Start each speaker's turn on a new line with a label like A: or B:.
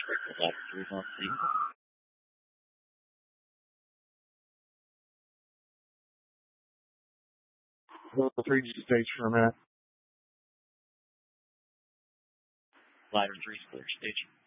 A: Left 3
B: Well, 3 stage for a minute.
A: Ladder 3 clear, station.